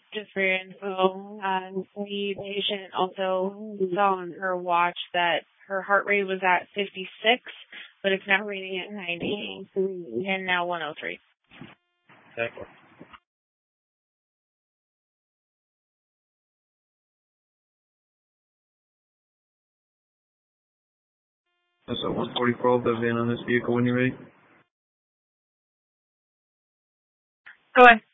Just for your info, the patient also saw on her watch that her heart rate was at 56, but it's now reading at 90 and now 103. Okay. That's a 144 that in on this vehicle when you're ready. Go ahead.